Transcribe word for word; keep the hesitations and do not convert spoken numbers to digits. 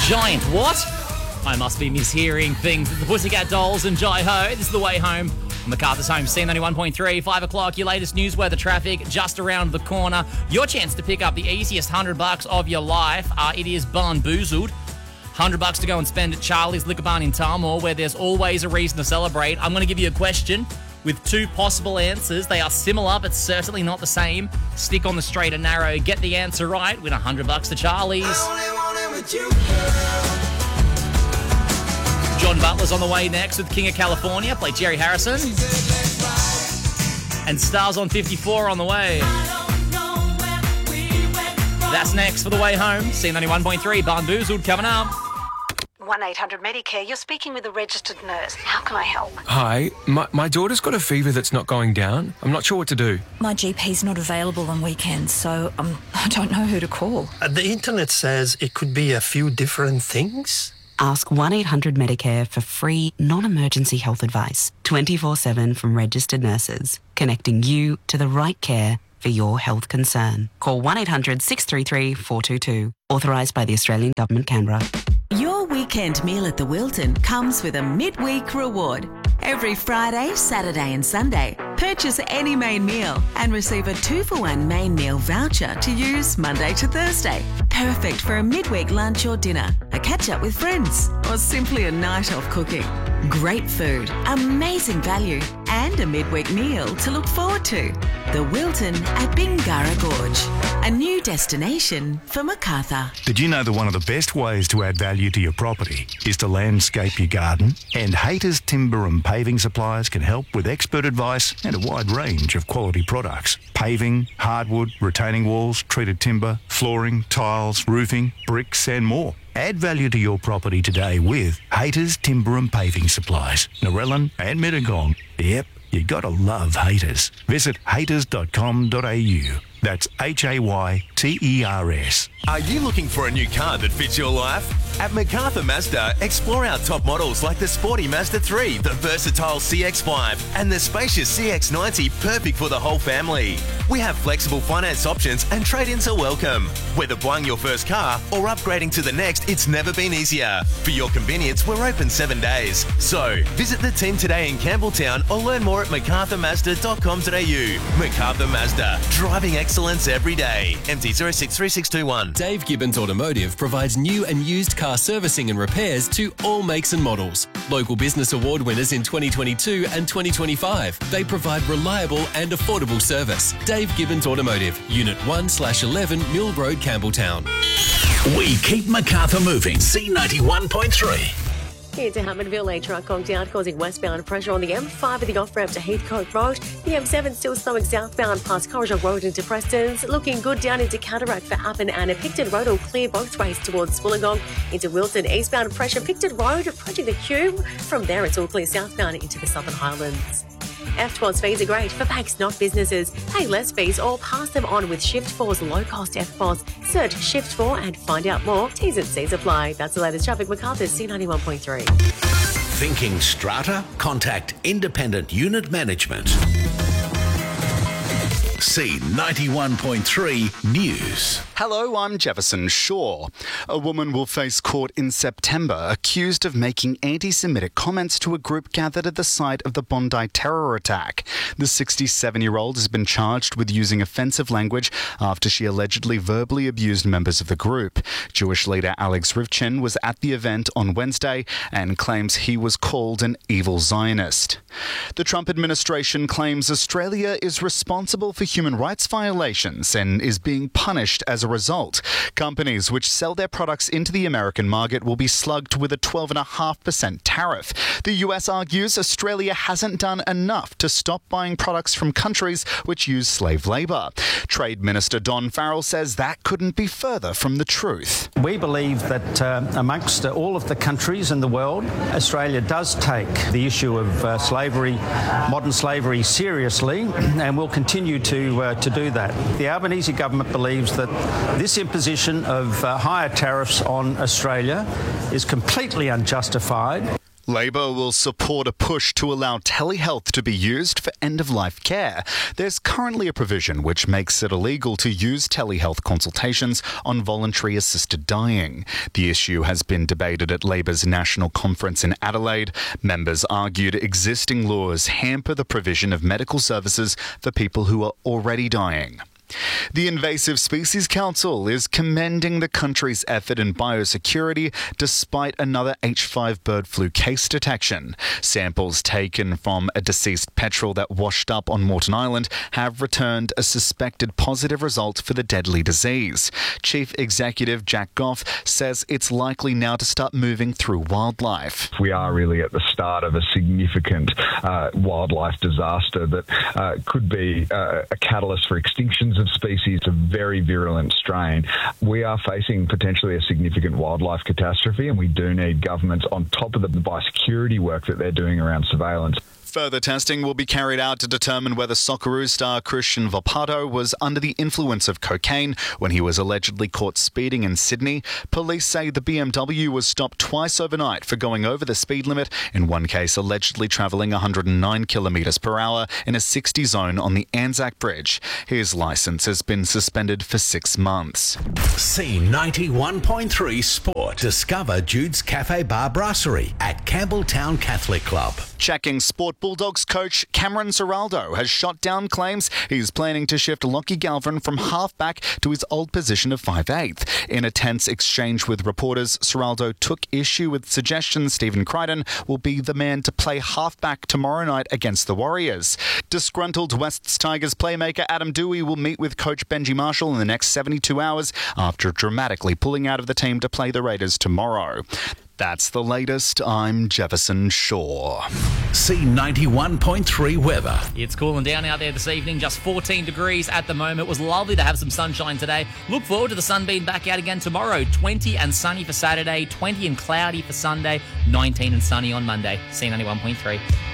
Giant what? I must be mishearing things. The Pussycat Dolls and Jai Ho. This is The Way Home. MacArthur's Home, C ninety-one point three, five o'clock, your latest news weather traffic just around the corner. Your chance to pick up the easiest one hundred bucks of your life. Uh, it is Barnboozled. one hundred bucks to go and spend at Charlie's Liquor Barn in Tullamore, where there's always a reason to celebrate. I'm going to give you a question with two possible answers. They are similar, but certainly not the same. Stick on the straight and narrow. Get the answer right. Win one hundred bucks to Charlie's. John Butler's on the way next with King of California. Play Jerry Harrison. And Stars on fifty-four on the way. That's next for The Way Home. C ninety-one point three, Barnboozled coming up. one eight hundred Medicare, you're speaking with a registered nurse. How can I help? Hi, my, my daughter's got a fever that's not going down. I'm not sure what to do. My G P's not available on weekends, so um, I don't know who to call. Uh, the internet says it could be a few different things. Ask one eight hundred Medicare for free, non-emergency health advice. twenty-four seven from registered nurses, connecting you to the right care for your health concern. Call one eight hundred six three three four two two. Authorised by the Australian Government, Canberra. Your weekend meal at the Wilton comes with a midweek reward. Every Friday, Saturday and Sunday, purchase any main meal and receive a two for one main meal voucher to use Monday to Thursday. Perfect for a midweek lunch or dinner, a catch-up with friends, or simply a night off cooking. Great food, amazing value, and a midweek meal to look forward to. The Wilton at Bingara Gorge, a new destination for MacArthur. Did you know that one of the best ways to add value to your property is to landscape your garden? And Haters Timber and Paving Supplies can help with expert advice and a wide range of quality products. Paving, hardwood, retaining walls, treated timber, flooring, tiles, roofing, bricks and more. Add value to your property today with Haters Timber and Paving Supplies, Narellan and Mittagong. Yep, you gotta love Haters. Visit haters dot com dot a u. That's H A Y T E R S. Are you looking for a new car that fits your life? At MacArthur Mazda, explore our top models like the sporty Mazda three, the versatile C X five, and the spacious C X ninety, perfect for the whole family. We have flexible finance options and trade-ins are welcome. Whether buying your first car or upgrading to the next, it's never been easier. For your convenience, we're open seven days. So, visit the team today in Campbelltown or learn more at macarthur mazda dot com dot a u. MacArthur Mazda, driving excellence every day. M T zero six three six two one. Dave Gibbons Automotive provides new and used car servicing and repairs to all makes and models. Local Business Award winners in twenty twenty-two and twenty twenty-five. They provide reliable and affordable service. Dave Gibbons Automotive, Unit one slash eleven Mill Road, Campbelltown. We keep MacArthur moving. C ninety-one point three. Into Hammondville, a truck conked out, causing westbound pressure on the M five at the off-ramp to Heathcote Road. The M seven still slowing southbound past Corridor Road into Preston's. Looking good down into Cataract for Appin and a Picton Road will clear both ways towards Wollongong. Into Wilton, eastbound pressure, Picton Road approaching the Cube. From there, it's all clear southbound into the Southern Highlands. F twelve fees are great for banks, not businesses. Pay less fees or pass them on with Shift four's low-cost F P O S. Search Shift four and find out more. T's and C's apply. That's the latest traffic. MacArthur's C ninety-one point three. Thinking strata? Contact Independent Unit Management. C ninety-one point three News. Hello, I'm Jefferson Shaw. A woman will face court in September accused of making anti-Semitic comments to a group gathered at the site of the Bondi terror attack. The sixty-seven-year-old has been charged with using offensive language after she allegedly verbally abused members of the group. Jewish leader Alex Rivchin was at the event on Wednesday and claims he was called an evil Zionist. The Trump administration claims Australia is responsible for human rights violations and is being punished as a result. Companies which sell their products into the American market will be slugged with a twelve point five percent tariff. The U S argues Australia hasn't done enough to stop buying products from countries which use slave labour. Trade Minister Don Farrell says that couldn't be further from the truth. We believe that uh, amongst uh, all of the countries in the world, Australia does take the issue of uh, slavery, modern slavery, seriously, and will continue to uh, to do that. The Albanese government believes that this imposition of uh, higher tariffs on Australia is completely unjustified. Labor will support a push to allow telehealth to be used for end-of-life care. There's currently a provision which makes it illegal to use telehealth consultations on voluntary assisted dying. The issue has been debated at Labor's national conference in Adelaide. Members argued existing laws hamper the provision of medical services for people who are already dying. The Invasive Species Council is commending the country's effort in biosecurity despite another H five bird flu case detection. Samples taken from a deceased petrel that washed up on Moreton Island have returned a suspected positive result for the deadly disease. Chief Executive Jack Goff says it's likely now to start moving through wildlife. We are really at the start of a significant uh, wildlife disaster that uh, could be uh, a catalyst for extinctions of species, a very virulent strain. We are facing potentially a significant wildlife catastrophe, and we do need governments on top of the biosecurity work that they're doing around surveillance. Further testing will be carried out to determine whether Socceroos star Christian Volpato was under the influence of cocaine when he was allegedly caught speeding in Sydney. Police say the B M W was stopped twice overnight for going over the speed limit, in one case allegedly travelling one hundred nine kilometres per hour in a sixty zone on the Anzac Bridge. His licence has been suspended for six months. C ninety-one point three Sport. Discover Jude's Cafe Bar Brasserie at Campbelltown Catholic Club. Checking Sport Bulldogs coach Cameron Ciraldo has shot down claims he's planning to shift Lockie Galvin from halfback to his old position of five eighth. In a tense exchange with reporters, Ciraldo took issue with suggestions Stephen Crichton will be the man to play halfback tomorrow night against the Warriors. Disgruntled Wests Tigers playmaker Adam Dewey will meet with coach Benji Marshall in the next seventy-two hours after dramatically pulling out of the team to play the Raiders tomorrow. That's the latest. I'm Jefferson Shaw. C ninety-one point three weather. It's cooling down out there this evening, just fourteen degrees at the moment. It was lovely to have some sunshine today. Look forward to the sun being back out again tomorrow. twenty and sunny for Saturday, twenty and cloudy for Sunday, nineteen and sunny on Monday. C ninety-one point three.